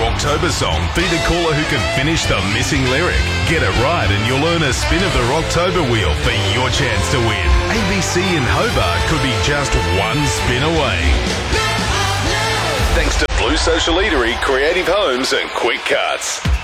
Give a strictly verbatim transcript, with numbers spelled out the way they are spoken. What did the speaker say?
Rocktober song. Be the caller who can finish the missing lyric. Get it right and you'll earn a spin of the Rocktober wheel for your chance to win. A B C in Hobart could be just one spin away. Thanks to Blue Social Eatery, Creative Homes and Quick Cuts.